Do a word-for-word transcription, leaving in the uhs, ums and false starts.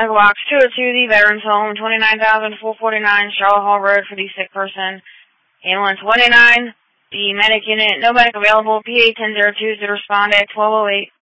Echo Box two oh two, the Veterans Home, twenty-nine thousand four hundred forty-nine Charlotte Hall Road for the sick person. Ambulance one eighty-nine, the medic unit, no medic available, P A ten oh two to respond at twelve oh eight.